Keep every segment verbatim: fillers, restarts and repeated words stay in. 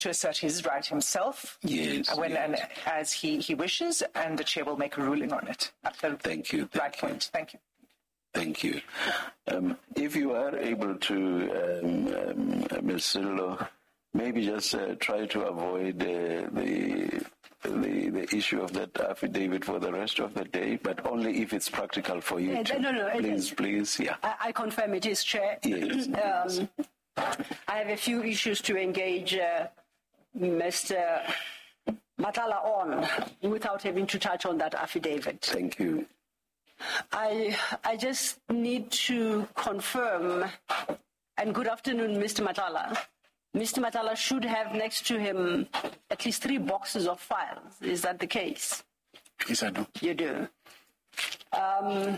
to assert his right himself. Yes. When yes. and as he, he wishes, and the chair will make a ruling on it. Absolutely. Thank you. Thank right you. point. Thank you. Thank you. Um, if you are able to, um, um, Miz Sillo, maybe just uh, try to avoid uh, the, the the issue of that affidavit for the rest of the day, but only if it's practical for you. Yeah, to. no, no, please, it, please, yeah. I, I confirm it is, Chair. Yes. um, I have a few issues to engage uh, Mister Matala on without having to touch on that affidavit. Thank you. I I just need to confirm, and good afternoon, Mister Matala. Mister Matala should have next to him at least three boxes of files. Is that the case? Yes, I do. You do. Um,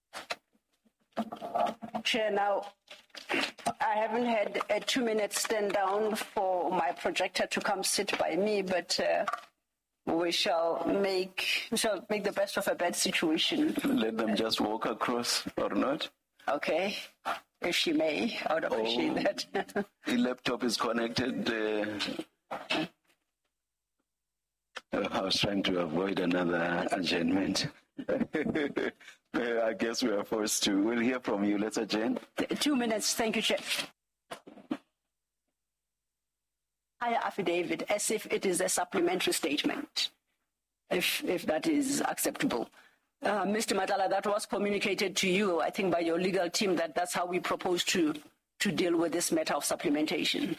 Chair, now, I haven't had a two-minute stand down for my projector to come sit by me, but uh, we shall make we shall make the best of a bad situation. Let them just walk across or not. Okay, if she may, I would appreciate Oh, that. The laptop is connected. Uh, I was trying to avoid another adjournment. I guess we are forced to. We'll hear from you. Let's adjourn. Two minutes. Thank you, Chair. Higher affidavit, as if it is a supplementary statement, if if that is acceptable. Uh, Mister Matala, that was communicated to you, I think, by your legal team, that that's how we propose to, to deal with this matter of supplementation.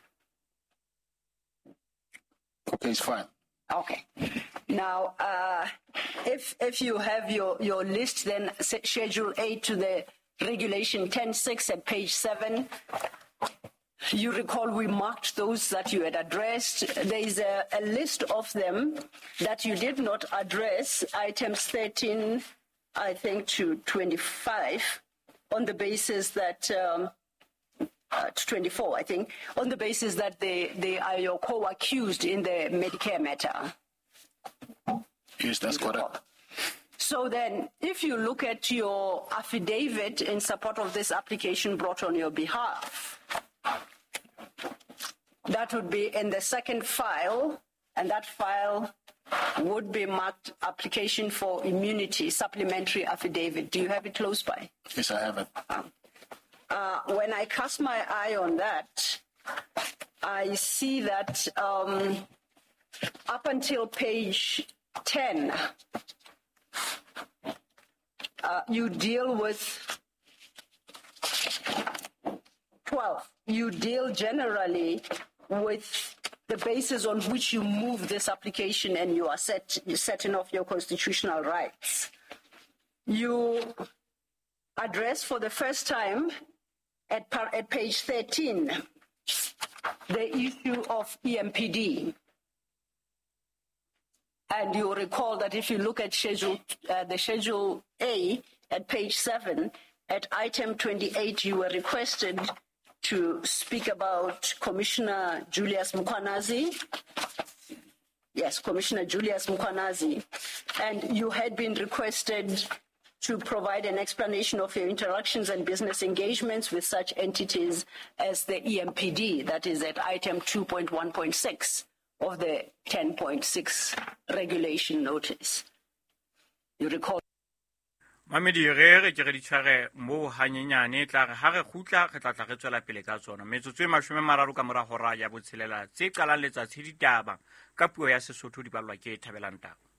Okay, it's fine. Okay. Now, uh, if if you have your, your list, then Schedule A to the Regulation ten six at page seven, you recall we marked those that you had addressed. There is a, a list of them that you did not address, items thirteen, I think, to twenty-five, on the basis that, um, uh, to twenty-four, I think, on the basis that they, they are your co-accused in the Medicare matter. Yes, that's correct. So then, if you look at your affidavit in support of this application brought on your behalf, that would be in the second file, and that file would be marked application for immunity, supplementary affidavit. Do you have it close by? Yes, I have it. Um, uh, when I cast my eye on that, I see that um, up until page ten, uh, you deal with twelve. You deal generally with the basis on which you move this application and you are set, you're setting off your constitutional rights. You address for the first time at, at page thirteen the issue of E M P D. And you recall that if you look at schedule, uh, the Schedule A at page seven, at item twenty-eight, you were requested to speak about Commissioner Julius Mkhwanazi. Yes, Commissioner Julius Mkhwanazi. And you had been requested to provide an explanation of your interactions and business engagements with such entities as the E M P D, that is at item two point one point six of the ten point six regulation notice. You recall? Mamedi ge re ke re ditshware mo hanyenyane tla re ha re khutla re tla tla re tswela pele ka tsona metsotso e mashome mararo ka mora hora ya botshelela tse qalang letsatsi ditaba ka puo ya Sesotho di balwa ke Thabelang Taba.